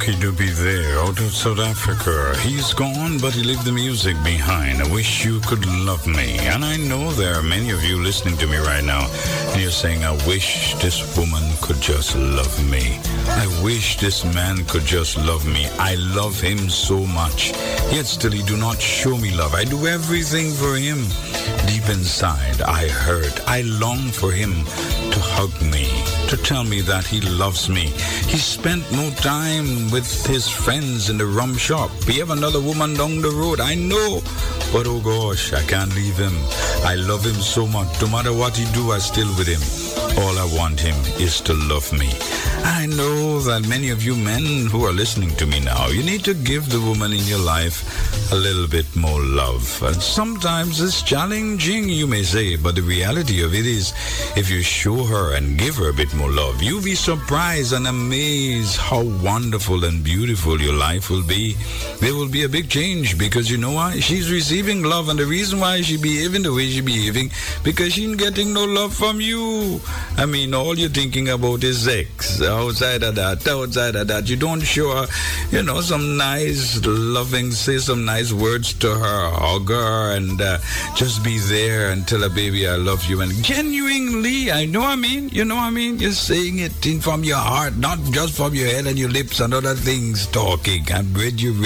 Lucky Dubie there, out of South Africa. He's gone, but he left the music behind. I wish you could love me. And I know there are many of you listening to me right now, and you're saying, I wish this woman could just love me. I wish this man could just love me. I love him so much, yet still he do not show me love. I do everything for him. Deep inside, I hurt. I long for him to hug me, to tell me that he loves me. He spent no time with his friends in the rum shop. We have another woman down the road, I know. But oh gosh, I can't leave him. I love him so much. No matter what he do, I'm still with him. All I want him is to love me. I know that many of you men who are listening to me now, you need to give the woman in your life a little bit more love. And sometimes it's challenging, you may say, but the reality of it is, if you show her and give her a bit more love, you'll be surprised and amazed how wonderful and beautiful your life will be. There will be a big change, because you know why? She's receiving love, and the reason why she behaving the way she behaving, because she ain't getting no love from you. I mean, all you're thinking about is sex. Outside of that, you don't show her, some nice loving, say some nice words to her, hug her, and just be there and tell her, baby, I love you. And genuinely, you know what I mean? You're saying it in from your heart, not just from your head and your lips and other things talking. I'm glad you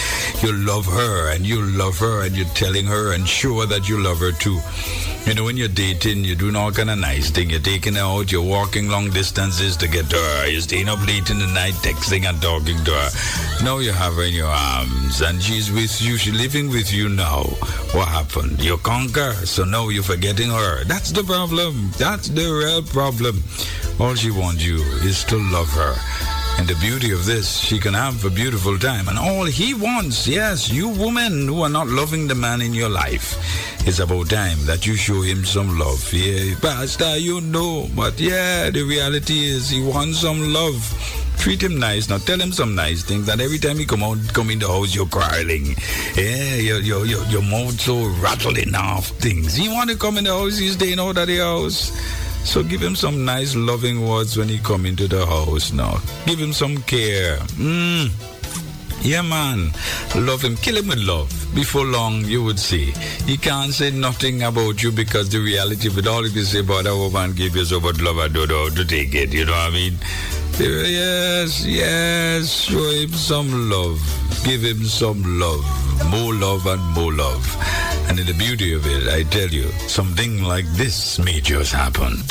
love her, and you love her, and you're telling her and show her that you love her too. When you're dating, you're doing all kind of nice things. You're taking her out, you're walking long distances to get to her. You're staying up late in the night texting and talking to her. Now you have her in your arms, and she's with you. She's living with you now. What happened? You conquer, so now you're forgetting her. That's the problem. That's the real problem. All she wants you is to love her. And the beauty of this, she can have a beautiful time. And all he wants, yes, you women who are not loving the man in your life, it's about time that you show him some love. Yeah, Pastor, but yeah, the reality is he wants some love. Treat him nice. Now tell him some nice things. That every time you come in the house, you're quarreling. Yeah, your mouth so rattling off things. He want to come in the house, he's staying out of the house. So give him some nice loving words when he come into the house now. Give him some care. Yeah, man. Love him. Kill him with love. Before long, you would see. He can't say nothing about you, because the reality of it, all he can say about a woman, give you so much love, I don't know how to take it. You know what I mean? Yes. Show him some love. Give him some love. More love and more love. And in the beauty of it, I tell you, something like this may just happen.